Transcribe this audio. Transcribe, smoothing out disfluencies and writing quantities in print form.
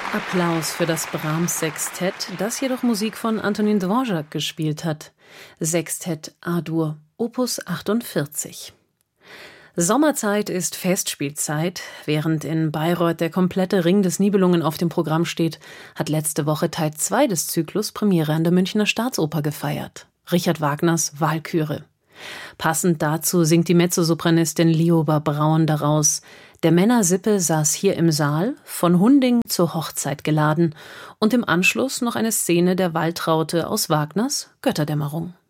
Applaus für das Brahms-Sextett, das jedoch Musik von Antonín Dvořák gespielt hat. Sextett A-Dur, Opus 48. Sommerzeit ist Festspielzeit. Während in Bayreuth der komplette Ring des Nibelungen auf dem Programm steht, hat letzte Woche Teil 2 des Zyklus Premiere an der Münchner Staatsoper gefeiert. Richard Wagners Walküre. Passend dazu singt die Mezzosopranistin Lioba Braun daraus: Der Männersippe saß hier im Saal, von Hunding zur Hochzeit geladen, und im Anschluss noch eine Szene der Waltraute aus Wagners Götterdämmerung.